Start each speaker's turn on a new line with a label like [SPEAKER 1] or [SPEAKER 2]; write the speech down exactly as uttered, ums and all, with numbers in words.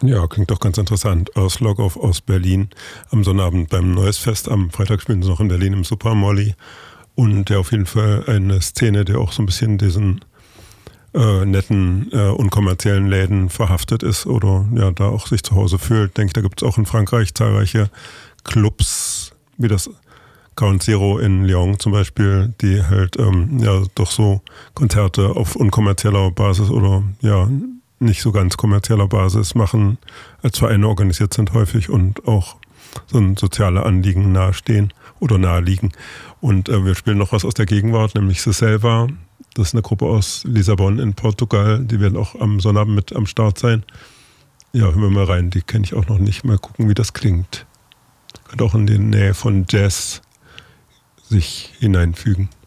[SPEAKER 1] Ja, klingt doch ganz interessant. Aus Loghoff aus Berlin am Sonnabend beim Neues Fest. Am Freitag spielen sie noch in Berlin im Super Molly. Und ja, auf jeden Fall eine Szene, die auch so ein bisschen diesen äh, netten, äh, unkommerziellen Läden verhaftet ist oder ja, da auch sich zu Hause fühlt. Denke ich, da gibt es auch in Frankreich zahlreiche Clubs, wie das Count Zero in Lyon zum Beispiel, die halt ähm, ja doch so Konzerte auf unkommerzieller Basis oder ja nicht so ganz kommerzieller Basis machen, als Vereine organisiert sind häufig und auch so ein soziale Anliegen nahestehen oder naheliegen. Und äh, wir spielen noch was aus der Gegenwart, nämlich Se Selva. Das ist eine Gruppe aus Lissabon in Portugal, die werden auch am Sonnabend mit am Start sein. Ja, hören wir mal rein, die kenne ich auch noch nicht. Mal gucken, wie das klingt. Könnte auch in die Nähe von Jazz sich hineinfügen.